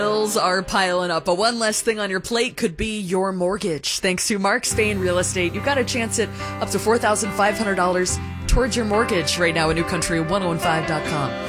Bills are piling up, but one less thing on your plate could be your mortgage. Thanks to Mark Spain Real Estate, you've got a chance at up to $4,500 towards your mortgage right now at NewCountry1015.com.